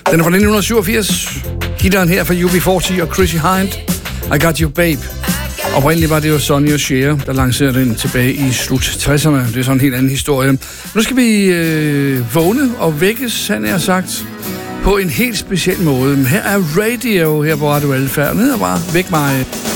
Den er fra 1987. Hitteren her fra UB40 og Chrissy Hind. I Got You Babe. Oprindeligt var det jo Sonny og Cher, der lancerede den tilbage i slut 60'erne. Det er sådan en helt anden historie. Nu skal vi vågne og vækkes, han har sagt, på en helt speciel måde. Her er Radio her på Radio Velfærd. Ned og bare væk mig.